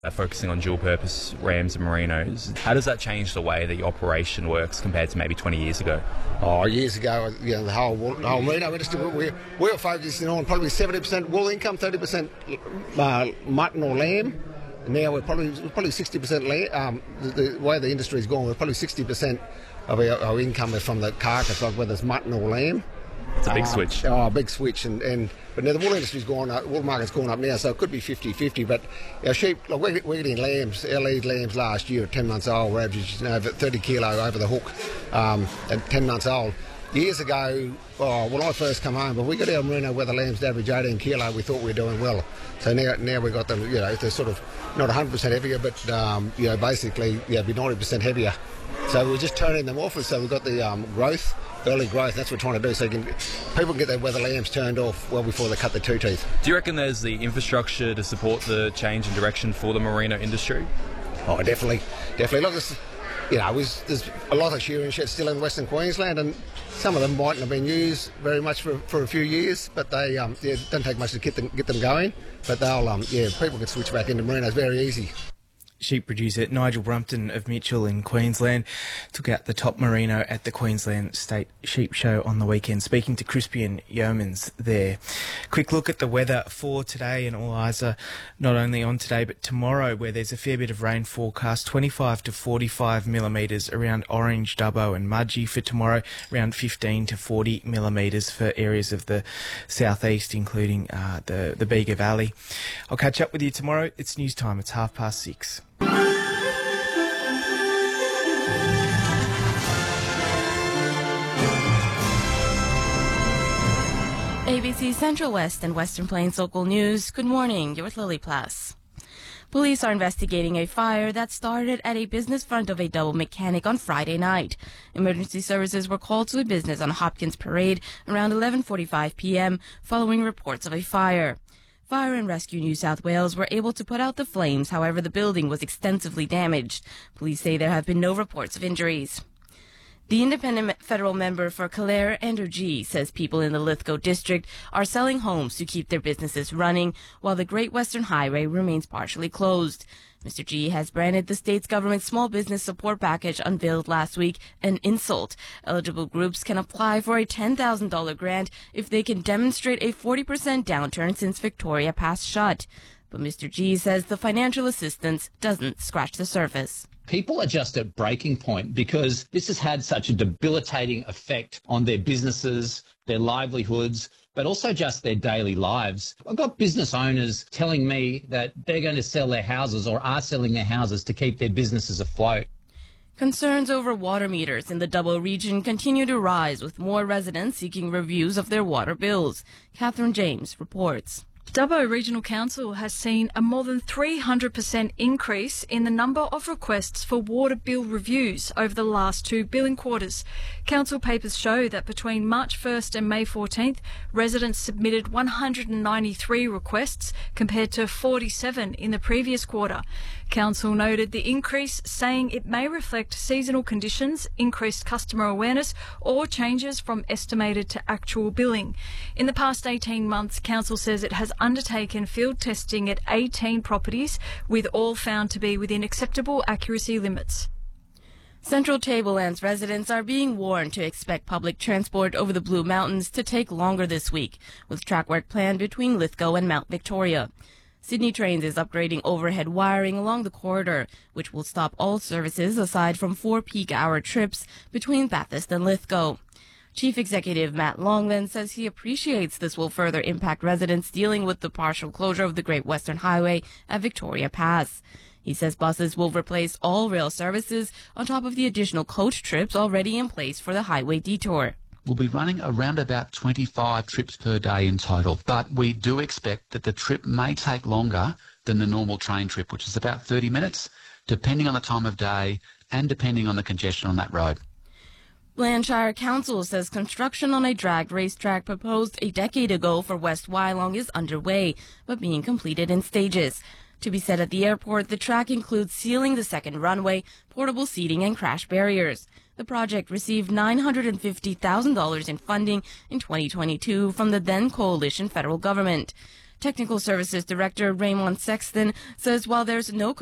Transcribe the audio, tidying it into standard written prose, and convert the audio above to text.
Focusing on dual-purpose rams and merinos. How does that change the way that your operation works compared to maybe 20 years ago? Oh, years ago, the whole merino industry, we were focusing on probably 70% wool income, 30% mutton or lamb. Now we're probably 60% lamb. The way the industry's gone, we're probably 60% of our income is from the carcass, like whether it's mutton or lamb. It's a big switch. Oh, a big switch. But now the wool industry's gone up, wool market's gone up now, so it could be 50-50. But our sheep, like we're getting lambs, our lead lambs last year at 10 months old, we're averaging over 30 kilo over the hook at 10 months old. Years ago, when I first come home, but we got our merino where the lambs to average 18 kilo, we thought we were doing well. So now we got them, they're sort of not 100% heavier, but basically, be 90% heavier. So we're just turning them off, and so we've got the early growth. That's what we're trying to do, so people can get their weather lambs turned off well before they cut their two teeth. Do you reckon there's the infrastructure to support the change in direction for the merino industry? Oh, definitely. Look, there's a lot of shearing sheds still in Western Queensland, and some of them mightn't have been used very much for a few years, but they it doesn't take much to get them going. But people can switch back into merinos very easy. Sheep producer Nigel Brumpton of Mitchell in Queensland took out the top merino at the Queensland State Sheep Show on the weekend, speaking to Crispian Yeomans there. Quick look at the weather for today, and all eyes are not only on today but tomorrow, where there's a fair bit of rain forecast, 25 to 45 millimetres around Orange, Dubbo and Mudgee for tomorrow, around 15 to 40 millimetres for areas of the southeast, including the Bega Valley. I'll catch up with you tomorrow. It's news time. It's 6:30. ABC Central West and Western Plains Local News. Good morning. You're with Lily Plus. Police are investigating a fire that started at a business front of a double mechanic on Friday night. Emergency services were called to a business on Hopkins Parade around 11:45 p.m. following reports of a fire. Fire and Rescue New South Wales were able to put out the flames. However, the building was extensively damaged. Police say there have been no reports of injuries. The independent federal member for Calare, Andrew Gee, says people in the Lithgow district are selling homes to keep their businesses running while the Great Western Highway remains partially closed. Mr. Gee has branded the state's government small business support package unveiled last week an insult. Eligible groups can apply for a $10,000 grant if they can demonstrate a 40% downturn since Victoria Pass shut. But Mr. Gee says the financial assistance doesn't scratch the surface. People are just at breaking point because this has had such a debilitating effect on their businesses, their livelihoods, but also just their daily lives. I've got business owners telling me that they're going to sell their houses or are selling their houses to keep their businesses afloat. Concerns over water meters in the Dubbo region continue to rise, with more residents seeking reviews of their water bills. Catherine James reports. Dubbo Regional Council has seen a more than 300% increase in the number of requests for water bill reviews over the last two billing quarters. Council papers show that between March 1st and May 14th, residents submitted 193 requests compared to 47 in the previous quarter. Council noted the increase, saying it may reflect seasonal conditions, increased customer awareness, or changes from estimated to actual billing. In the past 18 months, Council says it has undertaken field testing at 18 properties, with all found to be within acceptable accuracy limits. Central Tablelands residents are being warned to expect public transport over the Blue Mountains to take longer this week, with track work planned between Lithgow and Mount Victoria. Sydney Trains is upgrading overhead wiring along the corridor, which will stop all services aside from 4 peak-hour trips between Bathurst and Lithgow. Chief Executive Matt Longman says he appreciates this will further impact residents dealing with the partial closure of the Great Western Highway at Victoria Pass. He says buses will replace all rail services on top of the additional coach trips already in place for the highway detour. We'll be running around about 25 trips per day in total, but we do expect that the trip may take longer than the normal train trip, which is about 30 minutes, depending on the time of day and depending on the congestion on that road. Blantyre Council says construction on a dragged racetrack proposed a decade ago for West Wyalong is underway, but being completed in stages. To be set at the airport, the track includes sealing the second runway, portable seating, and crash barriers. The project received $950,000 in funding in 2022 from the then coalition federal government. Technical Services Director Raymond Sexton says while there's no